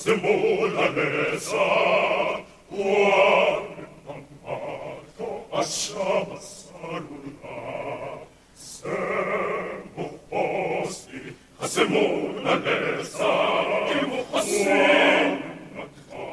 hacemos la mesa, Juan Amato, allá saluda, semo hosti, hacemos la mesa, Juan